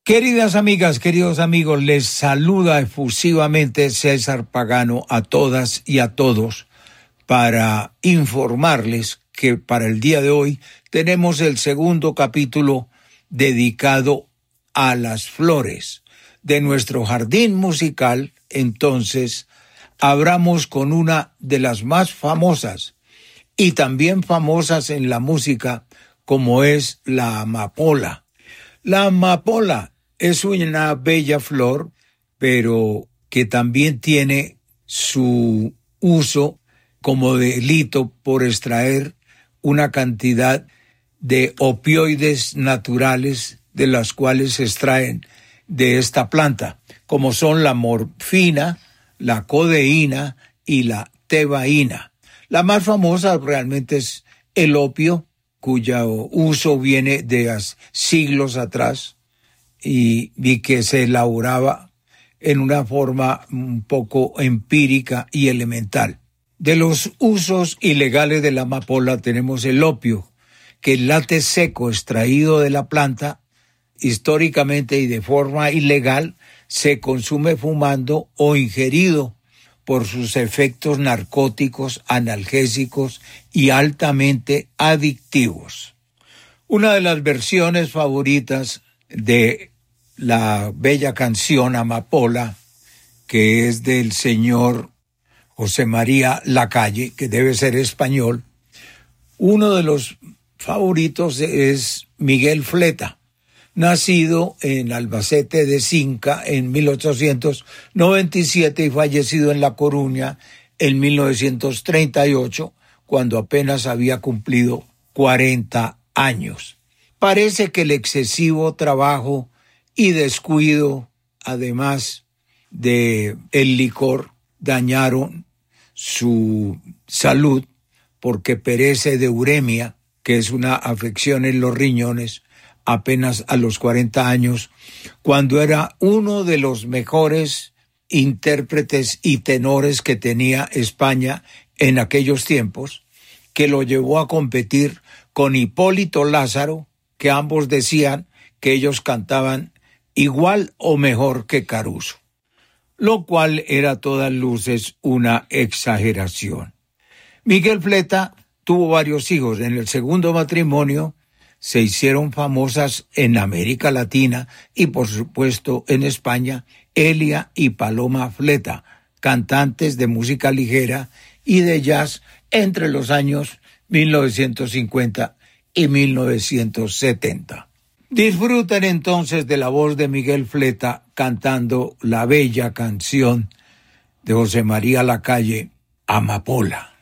Queridas amigas, queridos amigos, les saluda efusivamente César Pagano a todas y a todos para informarles que para el día de hoy tenemos el segundo capítulo dedicado a las flores de nuestro jardín musical. Entonces, abramos con una de las más famosas y también famosas en la música, como es la amapola. La amapola es una bella flor, pero que también tiene su uso como delito por extraer una cantidad de opioides naturales de las cuales se extraen de esta planta, como son la morfina, la codeína y la tebaína. La más famosa realmente es el opio, cuyo uso viene de siglos atrás y que se elaboraba en una forma un poco empírica y elemental. De los usos ilegales de la amapola tenemos el opio, que el látex seco extraído de la planta, históricamente y de forma ilegal, se consume fumando o ingerido por sus efectos narcóticos, analgésicos y altamente adictivos. Una de las versiones favoritas de la bella canción Amapola, que es del señor José María Lacalle, que debe ser español, uno de los favoritos es Miguel Fleta, nacido en Albacete de Cinca en 1897 y fallecido en La Coruña en 1938, cuando apenas había cumplido 40 años. Parece que el excesivo trabajo y descuido, además de el licor, dañaron su salud porque perece de uremia, que es una afección en los riñones, apenas a los 40 años, cuando era uno de los mejores intérpretes y tenores que tenía España en aquellos tiempos, que lo llevó a competir con Hipólito Lázaro, que ambos decían que ellos cantaban igual o mejor que Caruso, lo cual era a todas luces una exageración. Miguel Fleta tuvo varios hijos. En el segundo matrimonio se hicieron famosas en América Latina y por supuesto en España Elia y Paloma Fleta, cantantes de música ligera y de jazz entre los años 1950 y 1970. Disfruten entonces de la voz de Miguel Fleta cantando la bella canción de José María Lacalle, Amapola.